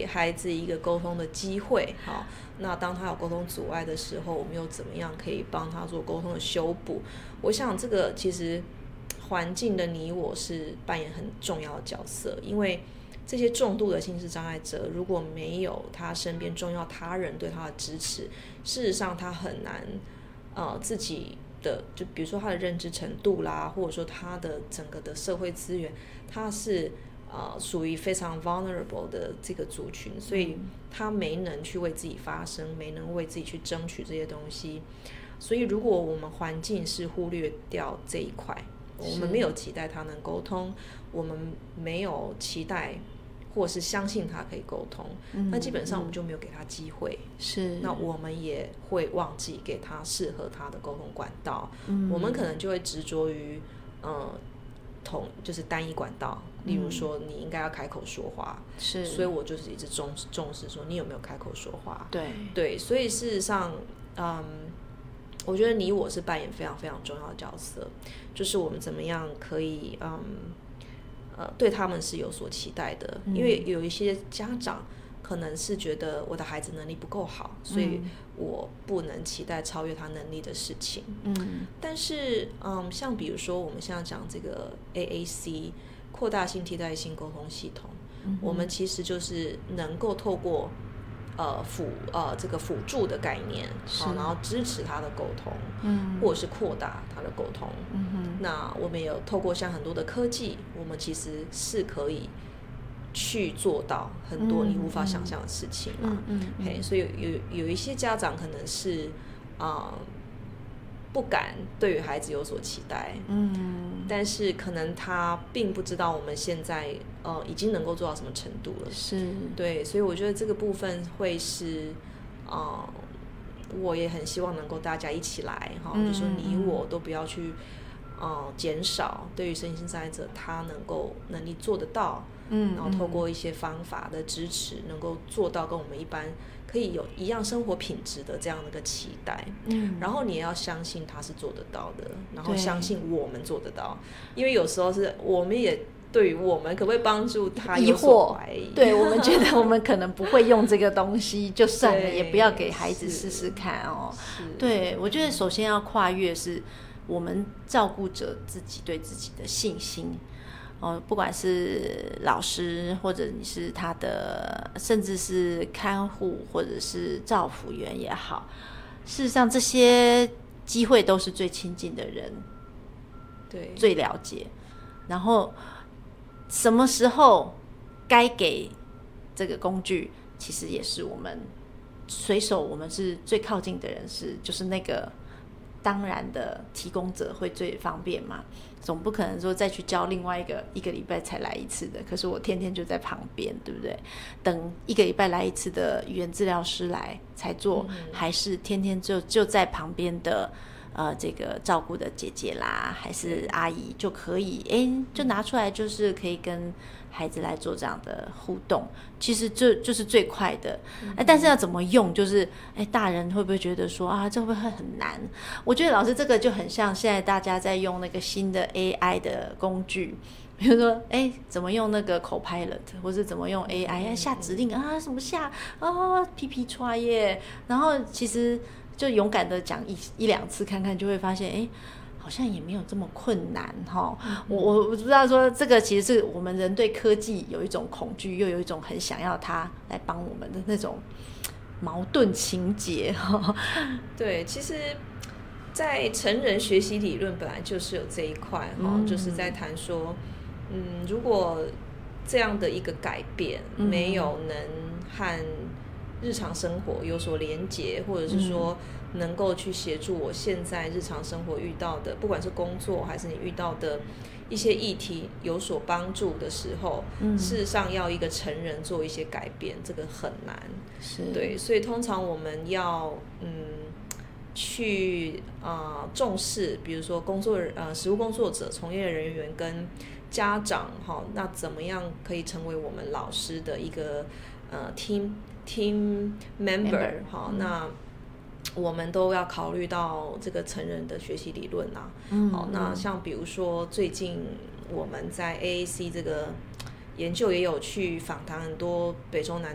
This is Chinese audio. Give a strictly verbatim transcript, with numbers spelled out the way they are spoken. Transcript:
孩子一个沟通的机会。好，那当他有沟通阻碍的时候，我们又怎么样可以帮他做沟通的修补？我想这个其实环境的你我是扮演很重要的角色，因为这些重度的心智障碍者如果没有他身边重要他人对他的支持，事实上他很难呃自己的，就比如说他的认知程度啦，或者说他的整个的社会资源，他是呃属于非常 vulnerable 的这个族群，所以他没能去为自己发声，没能为自己去争取这些东西。所以如果我们环境是忽略掉这一块，我们没有期待他能沟通，我们没有期待或是相信他可以沟通，嗯、那基本上我们就没有给他机会。是，那我们也会忘记给他适合他的沟通管道。嗯、我们可能就会执着于，呃，同就是单一管道。例如说，你应该要开口说话，是，所以我就是一直重重视说你有没有开口说话。对对，所以事实上，嗯，我觉得你我是扮演非常非常重要的角色，就是我们怎么样可以，嗯。呃，对他们是有所期待的，因为有一些家长可能是觉得我的孩子能力不够好，所以我不能期待超越他能力的事情。嗯，但是，嗯，像比如说我们现在讲这个 A A C 扩大性替代性沟通系统，嗯、我们其实就是能够透过呃辅呃这个辅助的概念，好，然后支持他的沟通，嗯，或者是扩大他的沟通。嗯哼，那我们有透过像很多的科技，我们其实是可以去做到很多你无法想象的事情嘛。嗯嗯，嘿，所以有有一些家长可能是啊、呃、不敢对于孩子有所期待，嗯，但是可能他并不知道我们现在呃已经能够做到什么程度了。是，对，所以我觉得这个部分会是呃。我也很希望能够大家一起来哈，嗯、就说你我都不要去呃减少对于身心障碍者他能够能力做得到，嗯，然后透过一些方法的支持，能够做到跟我们一般可以有一样生活品质的这样的一个期待，嗯，然后你也要相信他是做得到的，然后相信我们做得到，因为有时候是我们也。对于我们可不可以帮助他有所怀疑？ 对，我们觉得我们可能不会用这个东西，就算了，也不要给孩子试试看哦。对，我觉得首先要跨越是我们照顾者自己对自己的信心哦，不管是老师或者你是他的，甚至是看护或者是照服员也好，事实上这些机会都是最亲近的人，对，最了解，然后。什么时候该给这个工具，其实也是我们随手我们是最靠近的人，是就是那个当然的提供者会最方便嘛，总不可能说再去教另外一个一个礼拜才来一次的，可是我天天就在旁边，对不对？等一个礼拜来一次的语言治疗师来才做，嗯、还是天天就就在旁边的呃，这个照顾的姐姐啦，还是阿姨就可以，哎，就拿出来，就是可以跟孩子来做这样的互动，其实这就是最快的。哎，但是要怎么用，就是哎，大人会不会觉得说啊，这会不会很难？我觉得老师这个就很像现在大家在用那个新的 A I 的工具。比如说，哎，怎么用那个 Copilot， 或是怎么用 A I 下指令啊？什么下啊？皮皮抓耶，然后其实。就勇敢的讲一一两次看看，就会发现，哎，好像也没有这么困难哈。嗯、我我不知道说这个其实是我们人对科技有一种恐惧，又有一种很想要它来帮我们的那种矛盾情节哈。 对，其实，在成人学习理论本来就是有这一块哈，嗯、就是在谈说，嗯，如果这样的一个改变没有能和日常生活有所连结，或者是说能够去协助我现在日常生活遇到的，不管是工作还是你遇到的一些议题有所帮助的时候，嗯、事实上要一个成人做一些改变，这个很难。是，对，所以通常我们要嗯去呃重视，比如说工作呃实务工作者、从业人员跟家长哈，那怎么样可以成为我们老师的一个呃 team。team member 好，嗯、那我们都要考虑到这个成人的学习理论啊。嗯、好，那像比如说最近我们在 A A C 这个研究也有去访谈很多北中南